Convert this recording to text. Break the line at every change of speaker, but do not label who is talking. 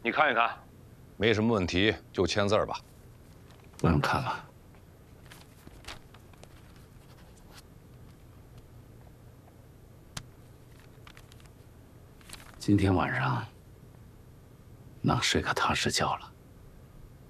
你看一看，没什么问题就签字吧。
不用看了。今天晚上能睡个踏实觉了。